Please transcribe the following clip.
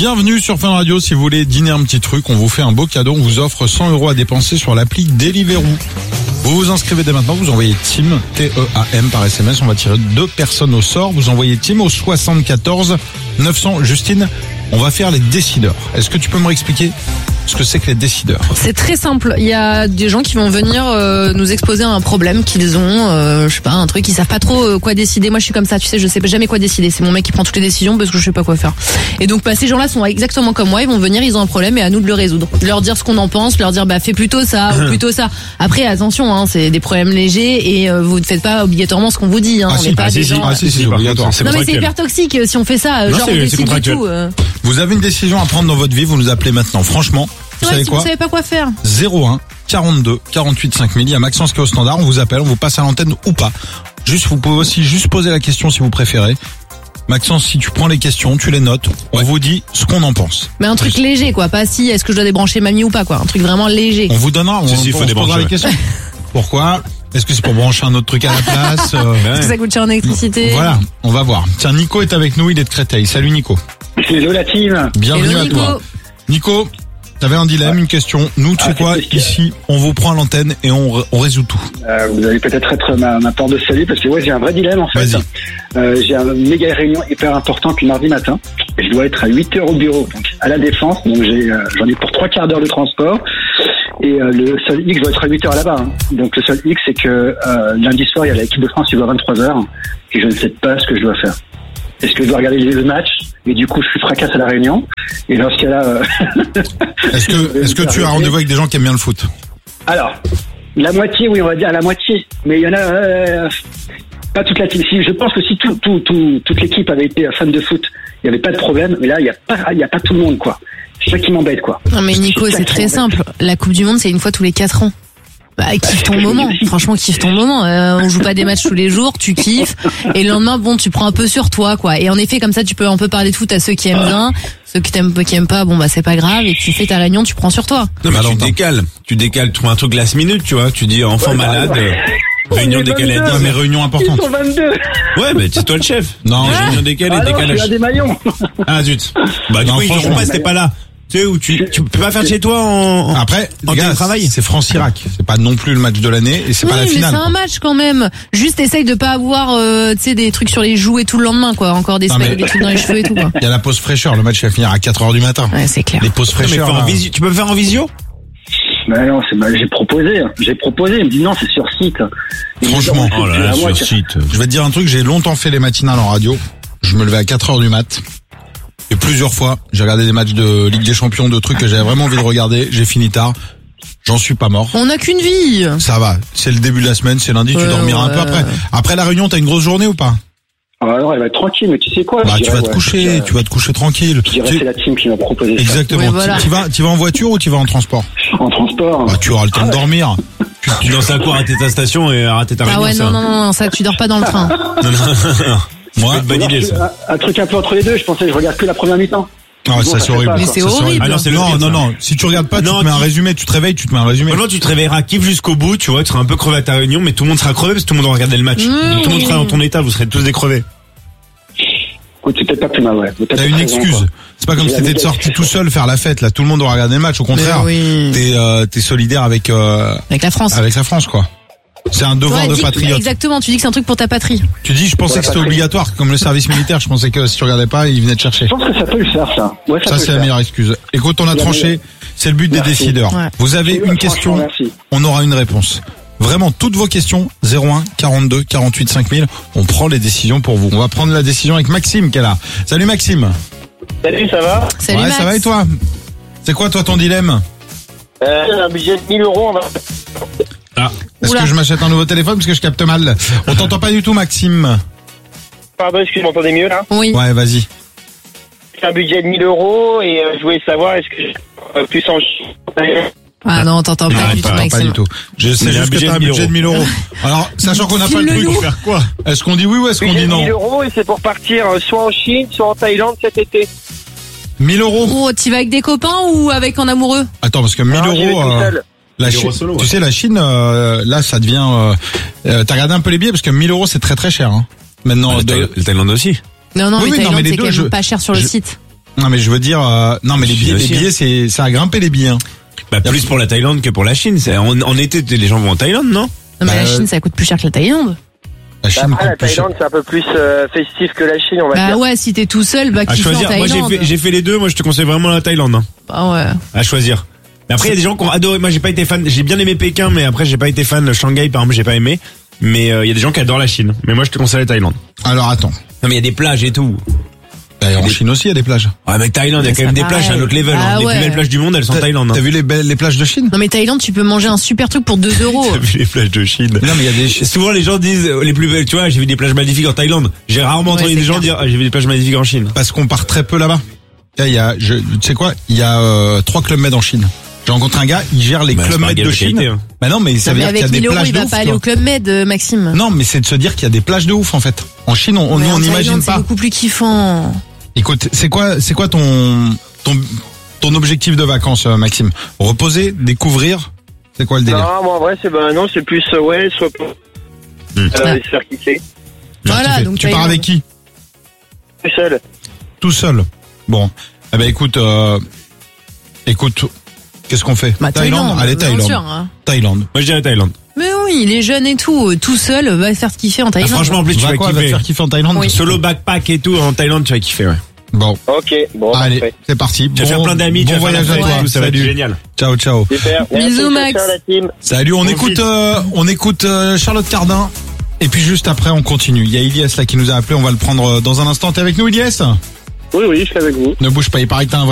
Bienvenue sur Fun Radio. Si vous voulez dîner un petit truc, on vous fait un beau cadeau. On vous offre 100 € à dépenser sur l'appli Deliveroo. Vous vous inscrivez dès maintenant, vous envoyez TEAM, T-E-A-M par SMS. On va tirer 2 personnes au sort. Vous envoyez TEAM au 74 900. Justine, on va faire les décideurs. Est-ce que tu peux me réexpliquer ce que c'est que les décideurs? C'est très simple. Il y a des gens qui vont venir nous exposer un problème qu'ils ont, je sais pas, un truc, ils savent pas trop quoi décider. Moi, je suis comme ça, tu sais, je sais jamais quoi décider. C'est mon mec qui prend toutes les décisions parce que je sais pas quoi faire. Et donc, ces gens-là sont exactement comme moi. Ils vont venir, ils ont un problème et à nous de le résoudre. Leur dire ce qu'on en pense, leur dire fais plutôt ça ou plutôt ça. Après, attention, hein, c'est des problèmes légers et vous ne faites pas obligatoirement ce qu'on vous dit. Hein. On n'est pas des gens. C'est obligatoire. Non mais c'est hyper toxique si on fait ça. Non, genre on décide de tout. Vous avez une décision à prendre dans votre vie, vous nous appelez maintenant. Franchement. Vous savez quoi ? Vous savez pas quoi faire. 01 42 48 5000. Il y a Maxence qui est au standard. On vous appelle, on vous passe à l'antenne ou pas. Vous pouvez aussi juste poser la question si vous préférez. Maxence, si tu prends les questions, tu les notes. On vous dit ce qu'on en pense. Mais un truc léger, quoi. Pas si est-ce que je dois débrancher mamie ou pas, quoi. Un truc vraiment léger. On vous donnera. Il faut débrancher les questions. Pourquoi ? Est-ce que c'est pour brancher un autre truc à la place ? Est-ce que ça coûte cher en électricité ? Voilà, on va voir. Tiens, Nico est avec nous. Il est de Créteil. Salut Nico. Hello la team. Bienvenue Hello, à toi. Nico. T'avais un dilemme, une question. Nous, tu sais quoi, ici, on vous prend à l'antenne et on résout tout. Vous allez peut-être être ma porte de salut parce que j'ai un vrai dilemme en fait. J'ai une méga réunion hyper importante le mardi matin. Et je dois être à 8h au bureau, donc à la Défense. Donc j'en ai pour 3 quarts d'heure de transport. Et le seul X doit être à 8h là-bas. Hein. Donc le seul X, c'est que lundi soir, il y a l'équipe de France qui doit à 23h. Et je ne sais pas ce que je dois faire. Est-ce que je dois regarder le match et du coup je suis fracasse à la réunion et dans ce cas-là est-ce que tu as rendez-vous avec des gens qui aiment bien le foot? Alors la moitié, oui, on va dire à la moitié, mais il y en a pas toute la team. Je pense que si toute l'équipe avait été fan de foot, il n'y avait pas de problème, mais là il y a pas tout le monde, quoi. C'est ça qui m'embête, quoi. Non mais Nico, c'est très simple. La Coupe du Monde, c'est une fois tous les 4 ans. Kiffe ton moment, franchement kiffe ton moment. On joue pas des matchs tous les jours, tu kiffes. Et le lendemain, tu prends un peu sur toi, quoi. Et en effet, comme ça, tu peux un peu parler de foot à ceux qui aiment bien, ceux qui aiment pas, c'est pas grave. Et tu fais ta réunion, tu prends sur toi. Non mais tu décales, tu prends un truc last minute, tu vois. Tu dis enfant malade, réunion décalée à 10, mais réunion importante. Ils sont 22. Ouais, mais c'est toi le chef. Non, réunion décalée, décalage. Je suis à des maillons. Ah zut. Du coup, ils n'auront pas, c'était pas là. Tu sais, où tu peux pas faire chez toi en télétravail. C'est France-Irak. C'est pas non plus le match de l'année et c'est pas la finale. Mais c'est un match quand même. Juste essaye de pas avoir, des trucs sur les joues et tout le lendemain, quoi. Encore des semaines, des trucs dans les cheveux et tout, quoi. Il y a la pause fraîcheur. Le match va finir à 4h du matin. Ouais, c'est clair. Les pauses fraîcheur. Tu peux faire en visio? Mais non, j'ai proposé. Il me dit non, c'est sur site. Franchement, sur site. Je vais te dire un truc, j'ai longtemps fait les matinales en radio. Je me levais à 4h du mat. Et plusieurs fois, j'ai regardé des matchs de Ligue des Champions, de trucs que j'avais vraiment envie de regarder. J'ai fini tard. J'en suis pas mort. On n'a qu'une vie. Ça va. C'est le début de la semaine, c'est lundi, tu dormiras un peu après. Après la réunion, t'as une grosse journée ou pas? Alors, elle va être tranquille, mais tu sais quoi? Tu vas te coucher tranquille. Je dirais c'est la team qui m'a proposé ça. Exactement. Voilà. Tu vas en voiture ou tu vas en transport? En transport. Tu auras le temps de dormir. Tu danses à quoi? Rater ta station et rater ta réunion? Ah ouais, non, ça, tu dors pas dans le train. Non. Moi, bonne idée, ça. Un truc un peu entre les deux, je pensais que je regarde que la première mi-temps. Ah, ça c'est horrible. Mais c'est horrible. Ah non. Si tu regardes pas, tu te mets un résumé. Tu te réveilles, tu te mets un résumé. Franchement, tu te réveilleras kiff jusqu'au bout, tu vois, tu seras un peu crevé à ta réunion, mais tout le monde sera crevé parce que tout le monde va regarder le match. Donc, tout le monde sera dans ton état, vous serez tous décrevés. Écoute, c'est peut-être pas plus mal, ouais. T'as une excuse. C'est pas comme si t'étais sorti tout seul faire la fête, là. Tout le monde doit regarder le match. Au contraire, t'es solidaire avec la France. Avec la France, quoi. C'est un devoir de patriote. Exactement, tu dis que c'est un truc pour ta patrie. Tu dis, je pensais que c'était obligatoire, comme le service militaire. Je pensais que si tu regardais pas, ils venaient te chercher. Je pense que ça peut le faire, ça. Ouais, ça c'est la meilleure excuse. Écoute, on a tranché. C'est le but des décideurs. Ouais. Vous avez une question, on aura une réponse. Vraiment, toutes vos questions, 01 42 48 5000. On prend les décisions pour vous. On va prendre la décision avec Maxime qui est là. Salut Maxime. Salut, ça va? Salut Max. Ça va et toi? C'est quoi toi ton dilemme? Un budget de 1000 €, on va... Est-ce que je m'achète un nouveau téléphone parce que je capte mal? On t'entend pas du tout, Maxime. Pardon, est-ce que vous m'entendez mieux là? Oui. Ouais, vas-y. C'est un budget de 1000 € et je voulais savoir est-ce que plus en Ah non, t'entends pas du tout, Maxime. Pas du tout. Je sais juste que t'as un budget de 1000 €. Alors, sachant qu'on n'a pas le truc, pour faire quoi? Est-ce qu'on dit oui ou est-ce qu'on dit non? 1000 € et c'est pour partir soit en Chine, soit en Thaïlande cet été. 1000 €. Oh, t'y vas avec des copains ou avec un amoureux? Attends, parce que 1000 €. La Chine, tu sais, la Chine, là, ça devient. T'as regardé un peu les billets parce que 1000 € c'est très très cher. Hein. Maintenant, le Thaïlande aussi. Non, mais Thaïlande c'est quand même pas cher sur le site. Non mais je veux dire, non mais les billets, ça a grimpé les billets. Hein. Bah plus pour la Thaïlande que pour la Chine. En été, les gens vont en Thaïlande, non? Non mais la Chine, ça coûte plus cher que la Thaïlande. Après, la Thaïlande, c'est un peu plus festif que la Chine, on va dire. Bah ouais, si t'es tout seul, bah kiffe en Thaïlande. Moi, j'ai fait les deux. Moi, je te conseille vraiment la Thaïlande. Hein. Bah ouais. À choisir. Mais après, il y a des gens qui ont adoré. Moi, j'ai pas été fan. J'ai bien aimé Pékin, mais après, j'ai pas été fan. Shanghai, par exemple, j'ai pas aimé. Mais il y a des gens qui adorent la Chine. Mais moi, je te conseille la Thaïlande. Alors attends. Non, mais il y a des plages et tout. En Chine aussi, il y a des plages. Ouais, mais Thaïlande, il y a quand même des plages à un autre level. Ah Les ouais. plus belles plages du monde, elles sont en Thaïlande. T'as vu les plages de Chine? Non mais Thaïlande, tu peux manger un super truc pour 2 €. T'as vu les plages de Chine? Non, mais il y a des. Souvent, les gens disent les plus belles. Tu vois, j'ai vu des plages magnifiques en Thaïlande. J'ai rarement entendu des gens dire j'ai vu des plages magnifiques en Chine. Parce qu'on part très peu là-bas. Tu sais quoi? Il y a 3 Club Med en Chine. J'ai rencontré un gars, il gère les Club Med de Chine. Qualité, hein. Bah non, mais ça veut dire qu'il y a des plages il de va ouf. pas aller au Club Med, Maxime. Non, mais c'est de se dire qu'il y a des plages de ouf en fait. En Chine, nous on n'imagine pas. C'est beaucoup plus kiffant. Écoute, c'est quoi ton objectif de vacances, Maxime? Reposer, découvrir, c'est quoi le délire? Non, moi en vrai, c'est plus soit pour se faire kiffer. Voilà, donc tu pars avec qui? Tout seul. Tout seul. Bon, eh ben écoute, qu'est-ce qu'on fait? Bah, Thaïlande, allez bien Thaïlande. sûr, hein. Thaïlande. Moi, je dirais Thaïlande. Mais oui, il est jeune et tout seul, va faire kiffer en Thaïlande. Franchement, en plus, tu vas Va te kiffer. faire kiffer en Thaïlande? Oui. Solo backpack et tout en Thaïlande, tu vas kiffer, ouais. Bon. Ok, bon, Allez, parfait. c'est parti. Tu vas faire plein d'amis, bon tu vas faire voyage à la fête toi. et tout, ça va être Salut. génial. Ciao, ciao. Super. Bisous, Merci, Max. ciao, la team. Salut, on écoute Charlotte Cardin. Et puis juste après, on continue. Il y a Ilyes là qui nous a appelé, on va le prendre dans un instant. T'es avec nous, Ilyes? Oui, je suis avec vous. Ne bouge pas, il paraît que t'as un